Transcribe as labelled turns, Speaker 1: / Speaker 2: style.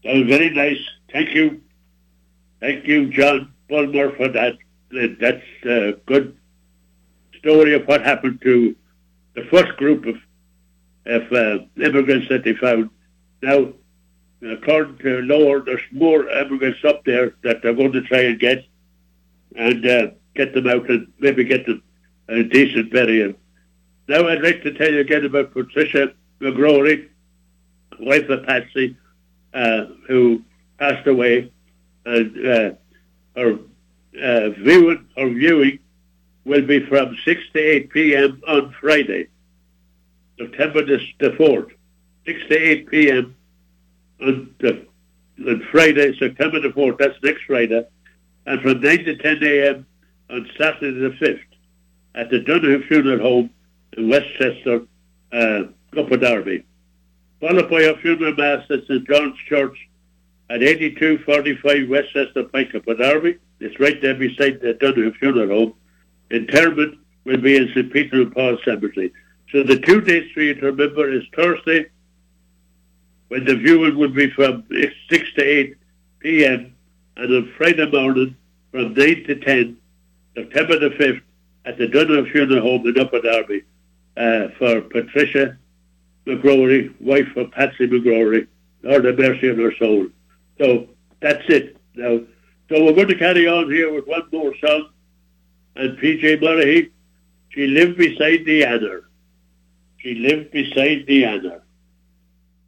Speaker 1: That was very nice. Thank you. Thank you, John Bulmer, for that. That's a good story of what happened to the first group of immigrants that they found. Now, according to Lower, there's more immigrants up there that they're going to try and get them out and maybe get them a decent burial. Now, I'd like to tell you again about Patricia McGrory, wife of Patsy, who passed away, and her viewing will be from 6 to 8 p.m. on Friday, September the 4th. 6 to 8 p.m. on Friday, September the 4th. That's next Friday. And from 9 to 10 a.m. on Saturday the 5th at the Dunham Funeral Home in Westchester, Upper Derby. Followed by a funeral mass at St. John's Church at 8245 Westchester Pike, Upper Derby. It's right there beside the Dunham Funeral Home. Interment will be in St. Peter and Paul Cemetery. So the 2 dates for you to remember is Thursday, when the viewing will be from 6 to 8 p.m. and on Friday morning from 9 to 10, September the 5th, at the Dunham Funeral Home in Upper Derby for Patricia McGrory, wife of Patsy McGrory, Lord have mercy on her soul. So that's it now. So we're going to carry on here with one more song. And P.J. Murray, she lived beside the Anner. She lived beside the Anner.